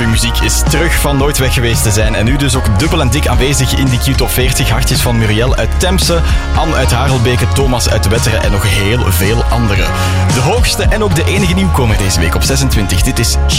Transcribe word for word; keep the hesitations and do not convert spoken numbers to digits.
countrymuziek is terug van nooit weg geweest te zijn. En nu dus ook dubbel en dik aanwezig in die Q Top veertig. Hartjes van Muriel uit Temse, Anne uit Harelbeke, Thomas uit Wetteren en nog heel veel anderen. De hoogste en ook de enige nieuwkomer deze week op zesentwintig. Dit is